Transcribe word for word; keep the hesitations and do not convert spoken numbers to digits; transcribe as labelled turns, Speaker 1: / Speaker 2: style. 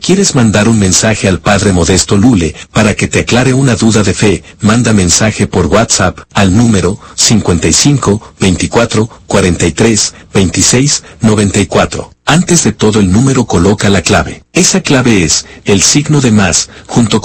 Speaker 1: quieres mandar un mensaje al Padre Modesto Lule para que te aclare una duda de fe, manda mensaje por WhatsApp al número cincuenta y cinco, veinticuatro, cuarenta y tres, veintiséis, noventa y cuatro. Antes de todo el número coloca la clave. Esa clave es el signo de más, junto con